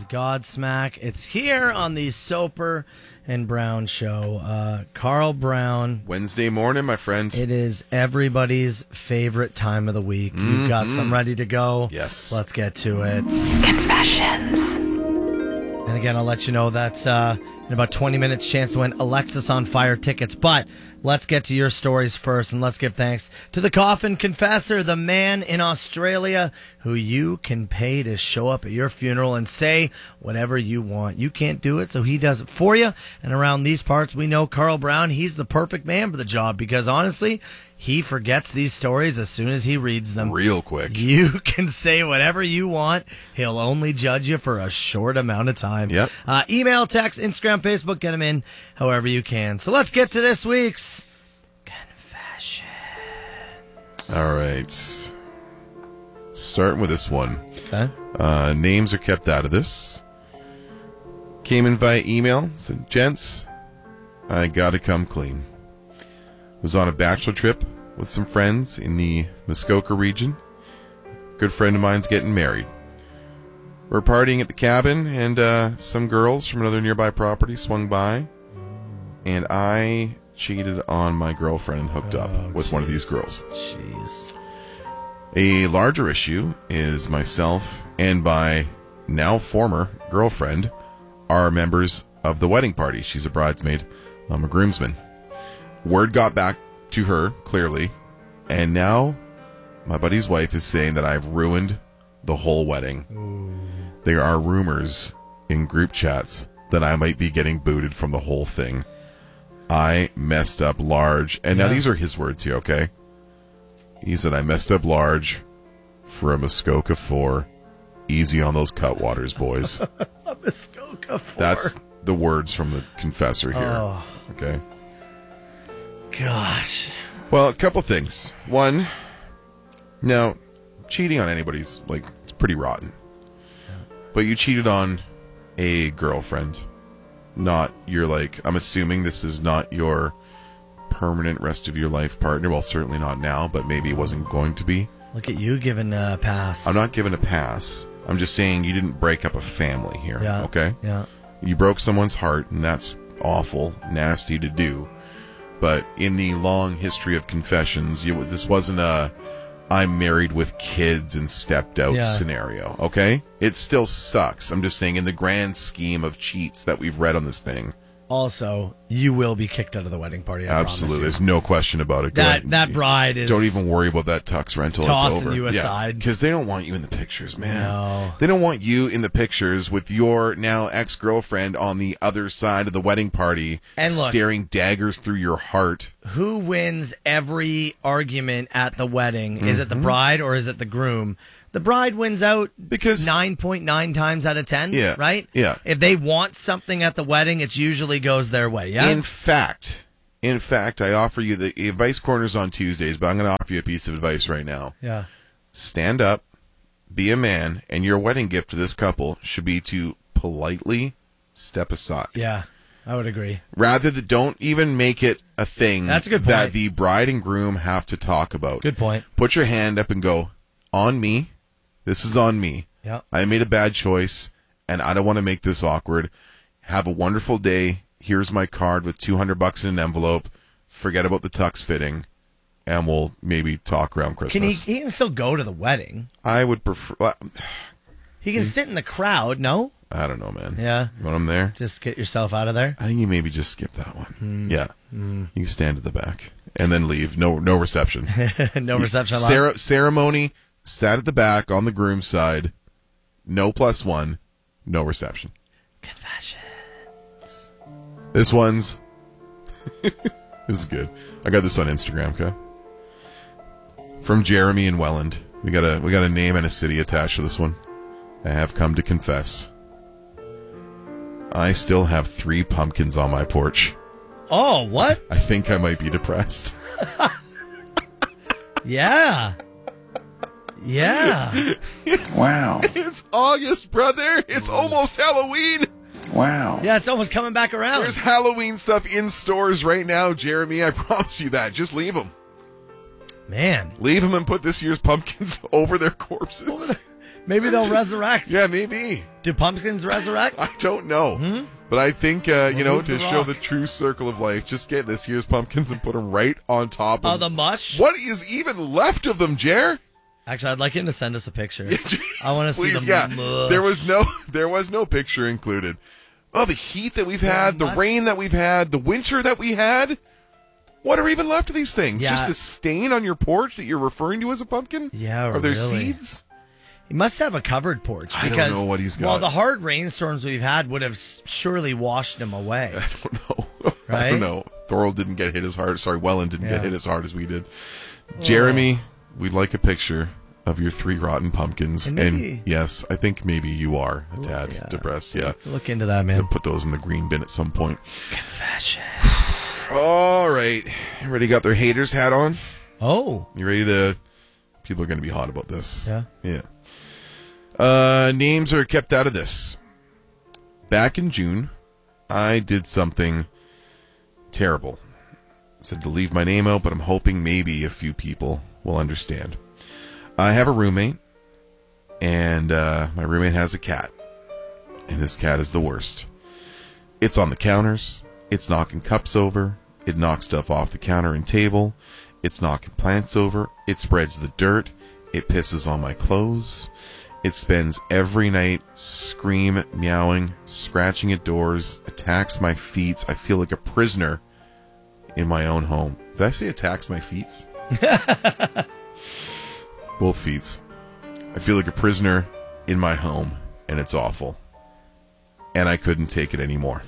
is Godsmack. It's here on the Soper and Brown show. Carl Brown. Wednesday morning, my friend. It is everybody's favorite time of the week. You've got some ready to go. Yes. Let's get to it. Confessions. And again, I'll let you know that in about 20 minutes, chance to win Alexis on Fire tickets. But let's get to your stories first, and let's give thanks to the Coffin Confessor, the man in Australia who you can pay to show up at your funeral and say whatever you want. You can't do it, so he does it for you. And around these parts, we know Carl Brown, he's the perfect man for the job because, honestly, he forgets these stories as soon as he reads them. Real quick. You can say whatever you want. He'll only judge you for a short amount of time. Yep. Email, text, Instagram, Facebook, get them in however you can. So let's get to this week's confession. All right. Starting with this one. Okay. Names are kept out of this. Came in via email. Said, gents, I gotta come clean. Was on a bachelor trip with some friends in the Muskoka region. Good friend of mine's getting married. We're partying at the cabin, and some girls from another nearby property swung by, and I cheated on my girlfriend and hooked up with one of these girls. Jeez. A larger issue is myself and my now former girlfriend are members of the wedding party. She's a bridesmaid. I'm a groomsman. Word got back to her, clearly, and now my buddy's wife is saying that I've ruined the whole wedding. Ooh. There are rumors in group chats that I might be getting booted from the whole thing. I messed up large. And now these are his words here, okay? He said, I messed up large for a Muskoka 4. Easy on those cutwaters, boys. A Muskoka 4. That's the words from the confessor here. Okay? Gosh. Well, a couple things. One, now, cheating on anybody's, like, it's pretty rotten. But you cheated on a girlfriend. Not your, like, I'm assuming this is not your permanent rest of your life partner. Well, certainly not now, but maybe it wasn't going to be. Look at you giving a pass. I'm not giving a pass. I'm just saying you didn't break up a family here, okay? Yeah. You broke someone's heart, and that's awful, nasty to do. But in the long history of confessions, this wasn't a I'm married with kids and stepped out scenario, okay? It still sucks. I'm just saying in the grand scheme of cheats that we've read on this thing. Also, you will be kicked out of the wedding party. Absolutely. There's no question about it. That bride is... Don't even worry about that tux rental. Tossing it's over. you aside. Because they don't want you in the pictures, man. No. They don't want you in the pictures with your now ex-girlfriend on the other side of the wedding party and look, staring daggers through your heart. Who wins every argument at the wedding? Is it the bride or is it the groom? The bride wins out because 9.9 times out of 10, right? Yeah. If they want something at the wedding, it usually goes their way, yeah? In fact, I offer you the advice corners on Tuesdays, but I'm going to offer you a piece of advice right now. Yeah. Stand up, be a man, and your wedding gift to this couple should be to politely step aside. Yeah, I would agree. Rather than don't even make it a thing That's a good point. that the bride and groom have to talk about. Good point. Put your hand up and go, on me. This is on me. Yeah. I made a bad choice, and I don't want to make this awkward. Have a wonderful day. Here's my card with $200 in an envelope. Forget about the tux fitting, and we'll maybe talk around Christmas. He can still go to the wedding. I would prefer... He can sit in the crowd, no? I don't know, man. Yeah. You want him there? Just get yourself out of there? I think you maybe just skip that one. Yeah. You can stand at the back and then leave. No reception. No reception. Ceremony... Sat at the back on the groom's side. No +1. No reception. Confessions. This one's... this is good. I got this on Instagram, okay? From Jeremy in Welland. We got a name and a city attached to this one. I have come to confess. I still have 3 pumpkins on my porch. Oh, what? I think I might be depressed. Yeah. Yeah. Wow. It's August, brother. It's almost Halloween. Wow. Yeah, it's almost coming back around. There's Halloween stuff in stores right now, Jeremy. I promise you that. Just leave them. Man. Leave them and put this year's pumpkins over their corpses. Maybe they'll resurrect. Yeah, maybe. Do pumpkins resurrect? I don't know. But I think, move to the show rock. the true circle of life, just get this year's pumpkins and put them right on top Oh, of the mush? What is even left of them, Jer? Actually, I'd like him to send us a picture. I want to see Please, the yeah. mush. There was no picture included. Oh, the heat that we've had, the mush. rain that we've had, the winter that we had. What are even left of these things? Yeah. Just a stain on your porch that you're referring to as a pumpkin? Yeah, Are there really. seeds? He must have a covered porch. I don't Because, know what he's got. Well, the hard rainstorms we've had would have surely washed him away. I don't know. I Right? don't know. Thorold didn't get hit as hard. Sorry, Welland didn't Yeah. get hit as hard as we did. Jeremy, we'd like a picture of your 3 rotten pumpkins. And And maybe- yes, I think maybe you are a tad yeah. depressed. Yeah. Look into that, man. Put those in the green bin at some point. Fashion. All right. Everybody got their haters hat on? Oh. You ready to... People are going to be hot about this. Yeah. Yeah. Names are kept out of this. Back in June, I did something terrible. I said to leave my name out, but I'm hoping maybe a few people will understand. I have a roommate, and my roommate has a cat. And this cat is the worst. It's on the counters. It's knocking cups over. It knocks stuff off the counter and table. It's knocking plants over. It spreads the dirt. It pisses on my clothes. It spends every night scream, meowing, scratching at doors, attacks my feet. I feel like a prisoner in my own home. Did I say attacks my feet? Both feet. I feel like a prisoner in my home, and it's awful. And I couldn't take it anymore.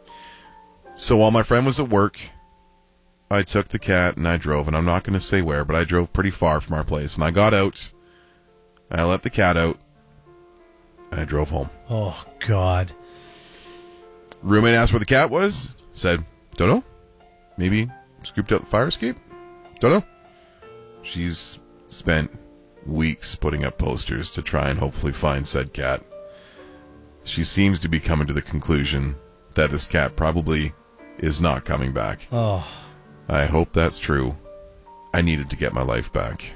So while my friend was at work, I took the cat and I drove, and I'm not going to say where, but I drove pretty far from our place. And I got out, I let the cat out, and I drove home. Oh, God. Roommate asked where the cat was. Said, don't know. Maybe scooped out the fire escape. Don't know. She's spent weeks putting up posters to try and hopefully find said cat. She seems to be coming to the conclusion that this cat probably is not coming back. Oh. I hope that's true. I needed to get my life back.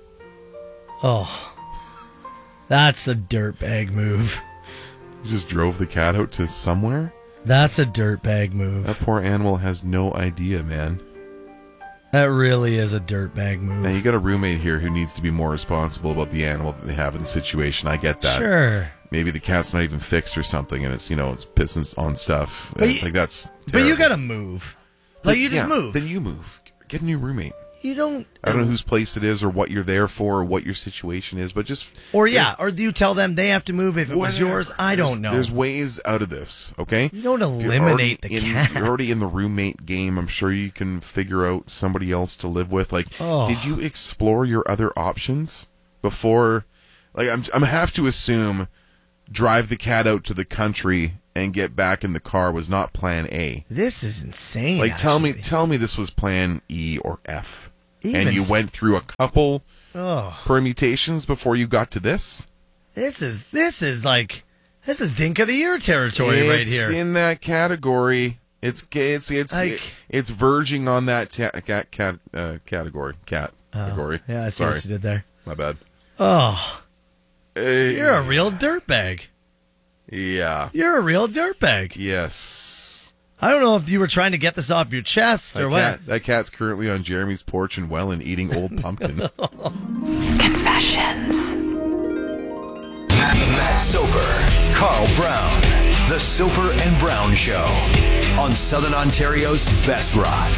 Oh. That's a dirtbag move. You just drove the cat out to somewhere? That's a dirtbag move. That poor animal has no idea, man. That really is a dirtbag move. Now, you got a roommate here who needs to be more responsible about the animal that they have in the situation. I get that. Sure. Maybe the cat's not even fixed or something, and it's, it's pissing on stuff. But you- like, that's But terrible. you gotta move. Like, you just move. Then you move. Get a new roommate. You don't... I don't know whose place it is or what you're there for or what your situation is, but just... Or do you tell them they have to move if it was Whatever. yours? I don't know. There's ways out of this, okay? You don't If you're eliminate already the cat. You're already in the roommate game. I'm sure you can figure out somebody else to live with. Like, Oh. did you explore your other options before? Like, I'm have to assume drive the cat out to the country and get back in the car was not plan A. This is insane. Like, actually. tell me this was plan E or F. Even And you s- went through a couple Oh, permutations before you got to this? this is Dink of the Year territory right It's here. in that category. It's Like- it's verging on that category. Cat category. Yeah, I see Sorry, what you did there. my bad. Oh, Hey, you're a real dirtbag. yeah. You're a real dirtbag. Yes. I don't know if you were trying to get this off your chest or what. That cat's currently on Jeremy's porch in Welland eating old pumpkin. Confessions. Matt Soper, Carl Brown. The Soper and Brown Show on Southern Ontario's best rock.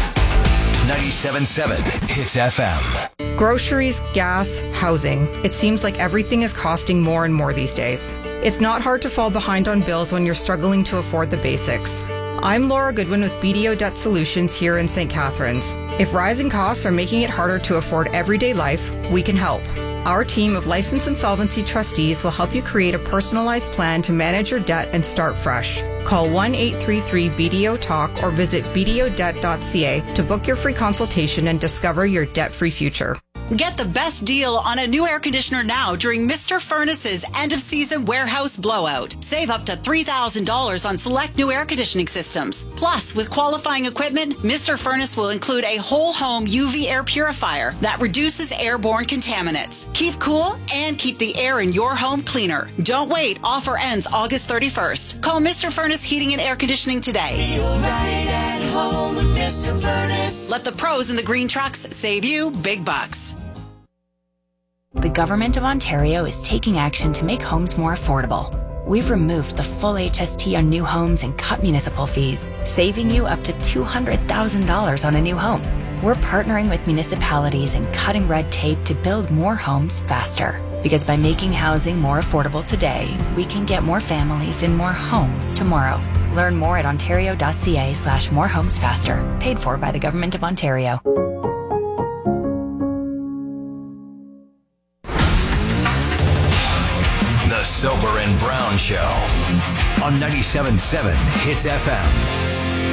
97.7 Hits FM. Groceries, gas, housing. It seems like everything is costing more and more these days. It's not hard to fall behind on bills when you're struggling to afford the basics. I'm Laura Goodwin with BDO Debt Solutions here in St. Catharines. If rising costs are making it harder to afford everyday life, we can help. Our team of licensed insolvency trustees will help you create a personalized plan to manage your debt and start fresh. Call 1-833-BDO-TALK or visit bdodebt.ca to book your free consultation and discover your debt-free future. Get the best deal on a new air conditioner now during Mr. Furnace's end-of-season warehouse blowout. Save up to $3,000 on select new air conditioning systems. Plus, with qualifying equipment, Mr. Furnace will include a whole home UV air purifier that reduces airborne contaminants. Keep cool and keep the air in your home cleaner. Don't wait. Offer ends August 31st. Call Mr. Furnace Heating and Air Conditioning today. Feel right at home with Mr. Furnace. Let the pros in the green trucks save you big bucks. The Government of Ontario is taking action to make homes more affordable. We've removed the full HST on new homes and cut municipal fees, saving you up to $200,000 on a new home. We're partnering with municipalities and cutting red tape to build more homes faster. Because by making housing more affordable today, we can get more families in more homes tomorrow. Learn more at ontario.ca/morehomesfaster. Paid for by the Government of Ontario. The Soper and Brown Show on 97.7 Hits FM.